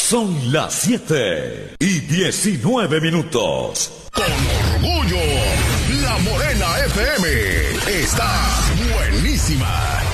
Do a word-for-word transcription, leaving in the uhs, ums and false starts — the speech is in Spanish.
Son las siete y diecinueve minutos. Con orgullo, La Morena F M está buenísima.